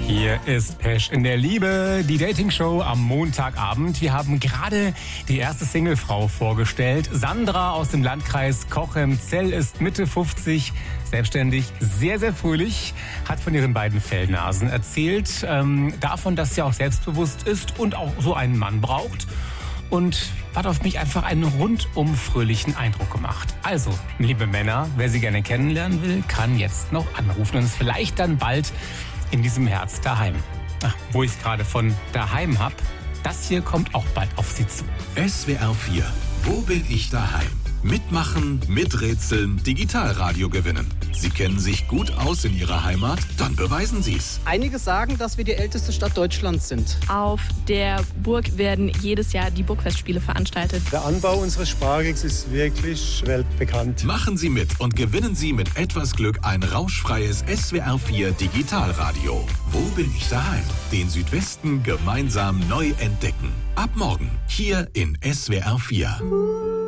Hier ist Pesch in der Liebe, die Dating-Show am Montagabend. Wir haben gerade die erste Singlefrau vorgestellt. Sandra aus dem Landkreis Cochem-Zell ist Mitte 50, selbstständig, sehr, sehr fröhlich, hat von ihren beiden Fellnasen erzählt, davon, dass sie auch selbstbewusst ist und auch so einen Mann braucht. Und hat auf mich einfach einen rundum fröhlichen Eindruck gemacht. Also, liebe Männer, wer sie gerne kennenlernen will, kann jetzt noch anrufen und es vielleicht dann bald in diesem Herz daheim. Ach, wo ich es gerade von daheim habe, das hier kommt auch bald auf Sie zu. SWR 4, wo bin ich daheim? Mitmachen, miträtseln, Digitalradio gewinnen. Sie kennen sich gut aus in Ihrer Heimat? Dann beweisen Sie es. Einige sagen, dass wir die älteste Stadt Deutschlands sind. Auf der Burg werden jedes Jahr die Burgfestspiele veranstaltet. Der Anbau unseres Spargels ist wirklich weltbekannt. Machen Sie mit und gewinnen Sie mit etwas Glück ein rauschfreies SWR 4 Digitalradio. Wo bin ich daheim? Den Südwesten gemeinsam neu entdecken. Ab morgen hier in SWR 4.